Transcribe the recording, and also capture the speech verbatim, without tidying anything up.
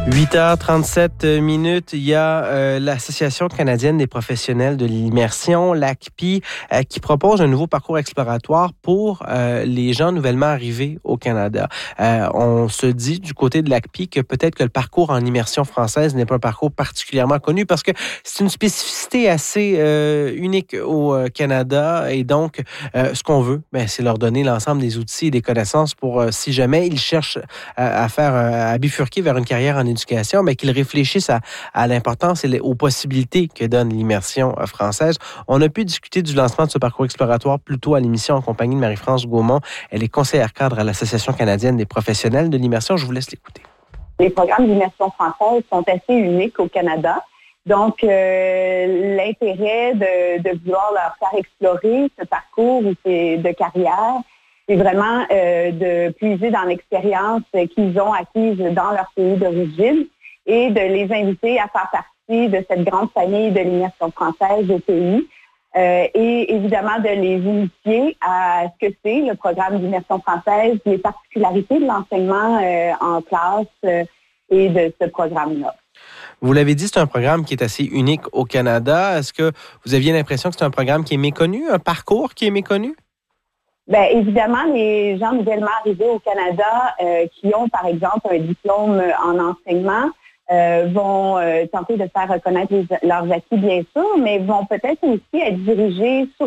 huit heures trente-sept minutes, il y a euh, l'Association canadienne des professionnels de l'immersion, l'A C P I, euh, qui propose un nouveau parcours exploratoire pour euh, les gens nouvellement arrivés au Canada. Euh, on se dit du côté de l'A C P I que peut-être que le parcours en immersion française n'est pas un parcours particulièrement connu parce que c'est une spécificité assez euh, unique au euh, Canada et donc euh, ce qu'on veut, ben, c'est leur donner l'ensemble des outils et des connaissances pour, euh, si jamais ils cherchent à, à faire, à bifurquer vers une carrière en éducation, mais qu'ils réfléchissent à, à l'importance et aux possibilités que donne l'immersion française. On a pu discuter du lancement de ce parcours exploratoire plus tôt à l'émission en compagnie de Marie-France Gaumont. Elle est conseillère cadre à l'Association canadienne des professionnels de l'immersion. Je vous laisse l'écouter. Les programmes d'immersion française sont assez uniques au Canada. Donc, euh, l'intérêt de, de vouloir leur faire explorer ce parcours de carrière, c'est vraiment euh, de puiser dans l'expérience qu'ils ont acquise dans leur pays d'origine et de les inviter à faire partie de cette grande famille de l'immersion française au pays euh, et évidemment de les initier à ce que c'est le programme d'immersion française, les particularités de l'enseignement euh, en classe euh, et de ce programme-là. Vous l'avez dit, c'est un programme qui est assez unique au Canada. Est-ce que vous aviez l'impression que c'est un programme qui est méconnu, un parcours qui est méconnu? Bien, évidemment, les gens nouvellement arrivés au Canada euh, qui ont, par exemple, un diplôme en enseignement euh, vont euh, tenter de faire reconnaître les, leurs acquis, bien sûr, mais vont peut-être aussi être dirigés sur